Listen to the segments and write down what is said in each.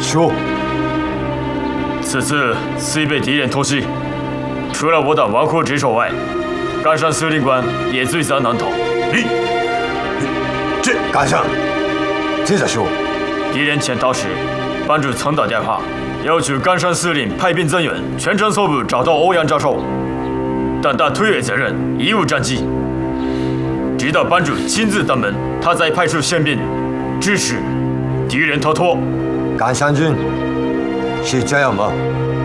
说。 此次虽被敌人突袭，除了我党王虎值守外，冈山司令官也罪责难逃。 这冈山，接着说。 敌人潜逃时，班主曾打电话要求冈山司令派兵增援，全城搜捕找到欧阳教授，但他推诿责任，贻误战机。直到班主亲自登门，他才派出宪兵，致使敌人逃脱。 冈山君，是这样吗？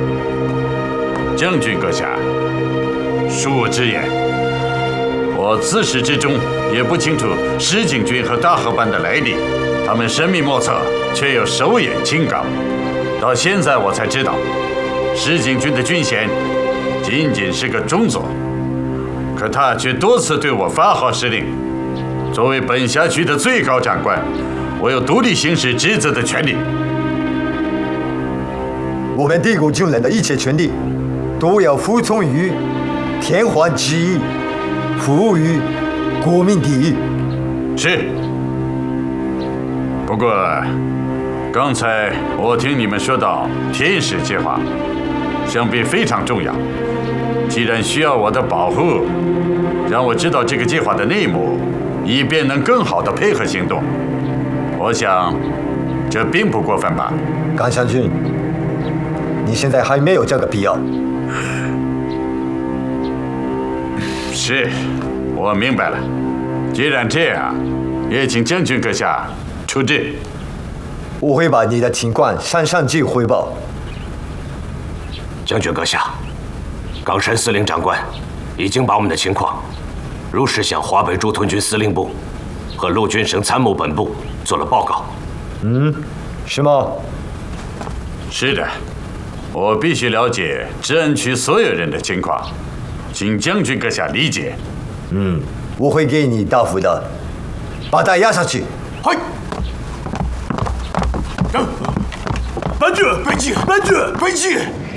将军阁下，恕我直言，我自始至终也不清楚石井军和大和班的来历，他们神秘莫测，却又手眼清高。到现在我才知道，石井军的军衔仅仅是个中佐，可他却多次对我发号施令。作为本辖区的最高长官，我有独立行使职责的权利。 我们帝国军人的一切权利，都要服从于天皇旨意，服务于国民第一。 是。不过，刚才我听你们说到天使计划，想必非常重要。既然需要我的保护，让我知道这个计划的内幕，以便能更好的配合行动。我想，这并不过分吧？ 冈山君，你现在还没有这个必要。 是，我明白了。既然这样，也请将军阁下出阵。 我会把你的情况向上级汇报。 将军阁下，冈山司令长官已经把我们的情况如实向华北驻屯军司令部和陆军省参谋本部做了报告。 是吗？ 是的，我必须了解治安区所有人的情况，请将军阁下理解。 我会给你答复的。把他押上去。 嗨！班主，飞机！班主，飞机！